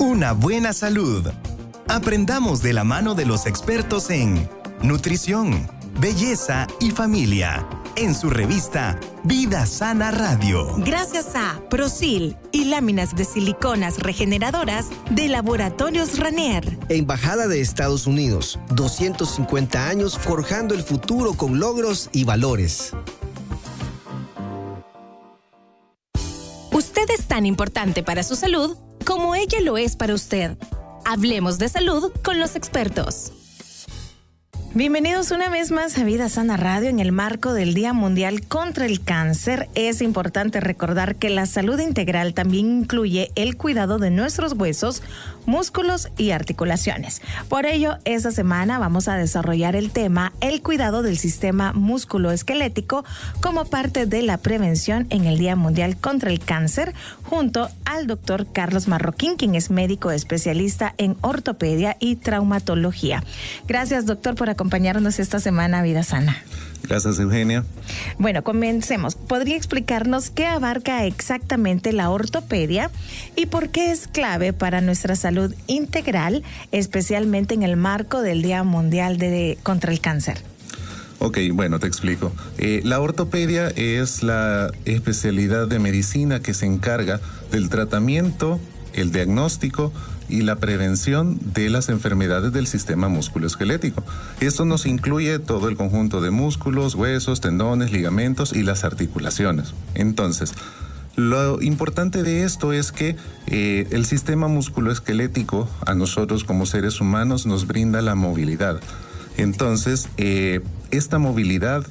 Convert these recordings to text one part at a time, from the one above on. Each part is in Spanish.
una buena salud. Aprendamos de la mano de los expertos en nutrición, belleza y familia, en su revista Vida Sana Radio. Gracias a Prosil y láminas de siliconas regeneradoras de Laboratorios Ranier. Embajada de Estados Unidos, 250 años forjando el futuro con logros y valores. Usted es tan importante para su salud como ella lo es para usted. Hablemos de salud con los expertos. Bienvenidos una vez más a Vida Sana Radio. En el marco del Día Mundial contra el Cáncer, es importante recordar que la salud integral también incluye el cuidado de nuestros huesos, músculos y articulaciones. Por ello, esta semana vamos a desarrollar el tema el cuidado del sistema musculoesquelético como parte de la prevención en el Día Mundial contra el Cáncer, junto al doctor Carlos Marroquín, quien es médico especialista en ortopedia y traumatología. Gracias, doctor, por acompañarnos esta semana a Vida Sana. Gracias, Eugenia. Bueno, comencemos. ¿Podría explicarnos qué abarca exactamente la ortopedia y por qué es clave para nuestra salud integral, especialmente en el marco del Día Mundial contra el Cáncer? Ok, bueno, te explico. La ortopedia es la especialidad de medicina que se encarga del tratamiento, el diagnóstico y la prevención de las enfermedades del sistema musculoesquelético. Esto nos incluye todo el conjunto de músculos, huesos, tendones, ligamentos y las articulaciones. Entonces, lo importante de esto es que el sistema musculoesquelético a nosotros como seres humanos nos brinda la movilidad. Entonces, esta movilidad,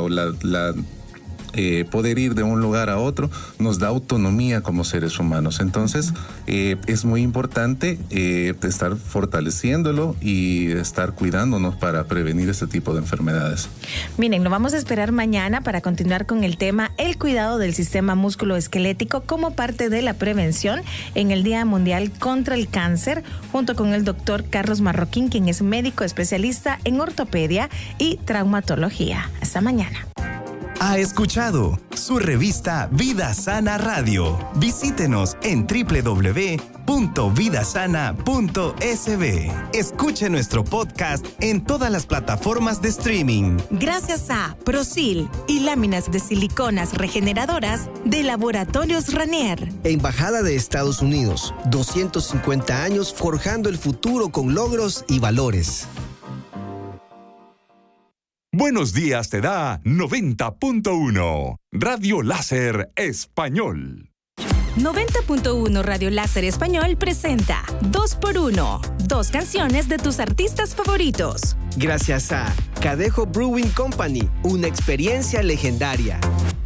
poder ir de un lugar a otro, nos da autonomía como seres humanos. Entonces, es muy importante estar fortaleciéndolo y estar cuidándonos para prevenir este tipo de enfermedades. Miren, lo vamos a esperar mañana para continuar con el tema el cuidado del sistema musculoesquelético como parte de la prevención en el Día Mundial contra el Cáncer, junto con el doctor Carlos Marroquín, quien es médico especialista en ortopedia y traumatología. Hasta mañana. Ha escuchado su revista Vida Sana Radio. Visítenos en www.vidasana.sb. Escuche nuestro podcast en todas las plataformas de streaming. Gracias a Prosil y láminas de siliconas regeneradoras de Laboratorios Ranier. Embajada de Estados Unidos, 250 años forjando el futuro con logros y valores. Buenos días te da 90.1 Radio Láser Español. 90.1 Radio Láser Español presenta 2x1, 2 canciones de tus artistas favoritos. Gracias a Cadejo Brewing Company, una experiencia legendaria.